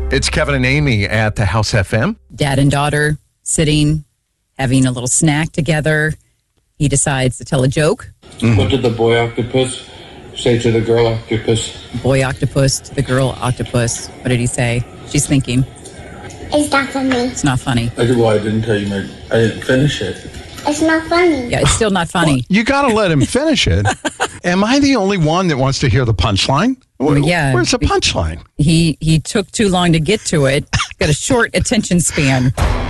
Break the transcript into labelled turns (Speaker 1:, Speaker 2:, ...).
Speaker 1: It's Kevin and Amy at the House FM.
Speaker 2: Dad and daughter sitting, having a little snack together. He decides to tell a joke.
Speaker 3: What did the boy octopus say to the girl octopus?
Speaker 2: Boy octopus to the girl octopus. What did he say? She's thinking.
Speaker 4: It's not funny.
Speaker 2: It's not funny.
Speaker 3: I didn't tell you. I didn't finish it.
Speaker 4: It's not funny.
Speaker 2: Yeah, it's still not funny.
Speaker 1: Well, you got to let him finish it. Am I the only one that wants to hear the punchline?
Speaker 2: Yeah.
Speaker 1: Where's the punchline?
Speaker 2: He took too long to get to it. Got a short attention span.